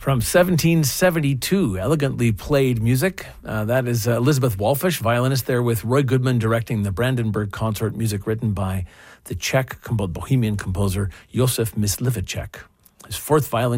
From 1772, elegantly played music. That is Elizabeth Walfish, violinist there with Roy Goodman directing the Brandenburg Consort, music written by the Czech Bohemian composer Josef Mysliveček. His fourth violin